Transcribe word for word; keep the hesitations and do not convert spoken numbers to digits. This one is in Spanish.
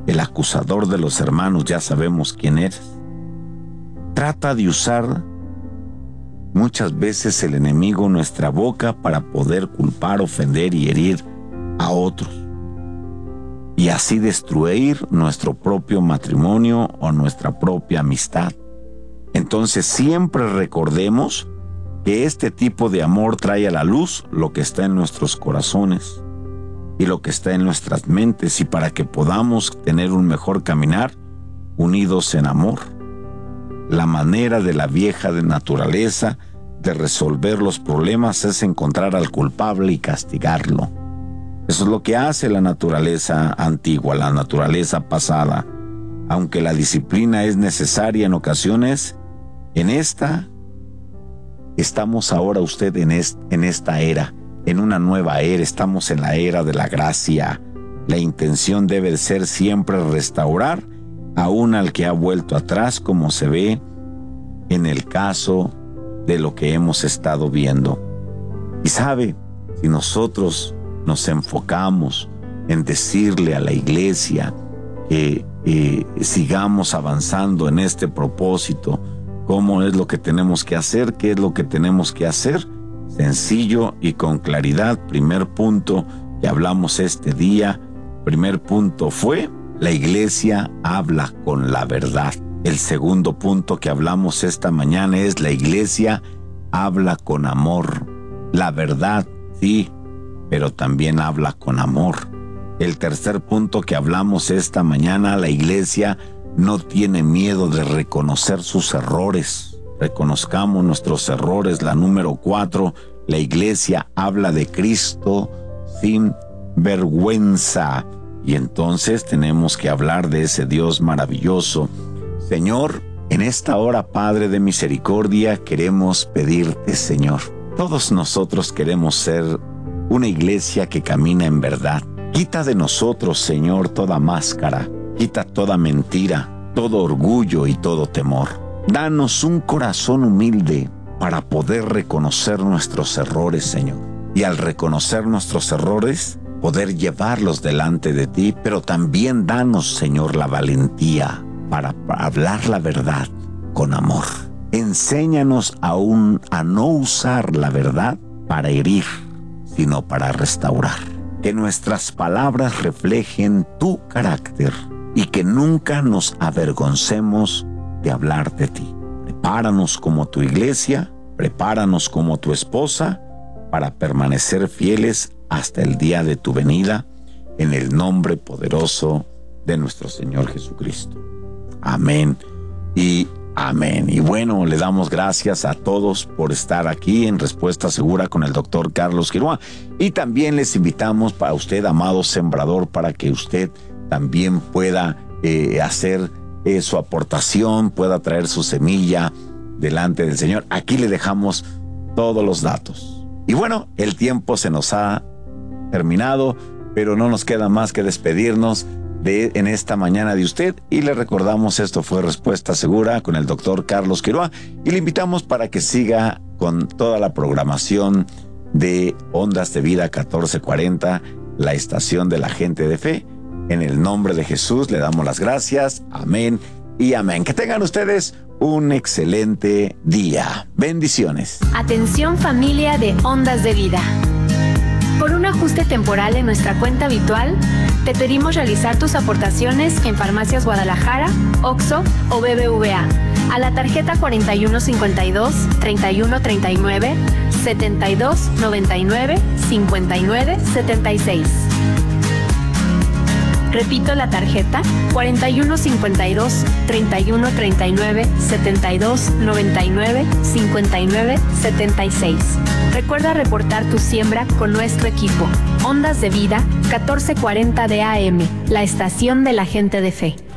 el acusador de los hermanos, ya sabemos quién eres. Trata de usar muchas veces el enemigo nuestra boca para poder culpar, ofender y herir a otros, y así destruir nuestro propio matrimonio o nuestra propia amistad. Entonces siempre recordemos que este tipo de amor trae a la luz lo que está en nuestros corazones y lo que está en nuestras mentes, y para que podamos tener un mejor caminar unidos en amor. La manera de la vieja de naturaleza de resolver los problemas es encontrar al culpable y castigarlo. Eso es lo que hace la naturaleza antigua, la naturaleza pasada. Aunque la disciplina es necesaria en ocasiones, en esta estamos ahora usted en, est, en esta era, en una nueva era, estamos en la era de la gracia. La intención debe ser siempre restaurar aún al que ha vuelto atrás, como se ve en el caso de lo que hemos estado viendo. Y sabe, si nosotros nos enfocamos en decirle a la iglesia que eh, sigamos avanzando en este propósito, cómo es lo que tenemos que hacer, qué es lo que tenemos que hacer, sencillo y con claridad. Primer punto que hablamos este día, primer punto fue: la iglesia habla con la verdad. El segundo punto que hablamos esta mañana es: la iglesia habla con amor. La verdad, sí, pero también habla con amor. El tercer punto que hablamos esta mañana: la iglesia no tiene miedo de reconocer sus errores. Reconozcamos nuestros errores. La número cuatro, la iglesia habla de Cristo sin vergüenza. Y entonces tenemos que hablar de ese Dios maravilloso. Señor, en esta hora, Padre de misericordia, queremos pedirte, Señor, todos nosotros queremos ser una iglesia que camina en verdad. Quita de nosotros, Señor, toda máscara, quita toda mentira, todo orgullo y todo temor. Danos un corazón humilde para poder reconocer nuestros errores, Señor. Y al reconocer nuestros errores, poder llevarlos delante de ti, pero también danos, Señor, la valentía para hablar la verdad con amor. Enséñanos aún a no usar la verdad para herir, sino para restaurar. Que nuestras palabras reflejen tu carácter y que nunca nos avergoncemos de hablar de ti. Prepáranos como tu iglesia, prepáranos como tu esposa para permanecer fieles hasta el día de tu venida, en el nombre poderoso de nuestro Señor Jesucristo. Amén y amén. Y bueno, le damos gracias a todos por estar aquí en Respuesta Segura con el doctor Carlos Quiroa. Y también les invitamos para usted, amado sembrador, para que usted también pueda eh, hacer eh, su aportación, pueda traer su semilla delante del Señor. Aquí le dejamos todos los datos. Y bueno, el tiempo se nos ha terminado, pero no nos queda más que despedirnos de en esta mañana de usted, y le recordamos, esto fue Respuesta Segura con el doctor Carlos Quiroa, y le invitamos para que siga con toda la programación de Ondas de Vida catorce cuarenta, la estación de la gente de fe. En el nombre de Jesús le damos las gracias. Amén y amén. Que tengan ustedes un excelente día. Bendiciones. Atención, familia de Ondas de Vida. Por un ajuste temporal en nuestra cuenta habitual, te pedimos realizar tus aportaciones en Farmacias Guadalajara, Oxxo o B B V A a la tarjeta cuarenta y uno cincuenta y dos, treinta y uno treinta y nueve, setenta y dos noventa y nueve, cincuenta y nueve setenta y seis. Repito la tarjeta cuarenta y uno cincuenta y dos, treinta y uno treinta y nueve, setenta y dos noventa y nueve, cincuenta y nueve setenta y seis. Recuerda reportar tu siembra con nuestro equipo. Ondas de Vida catorce cuarenta de A M, la estación de la gente de fe.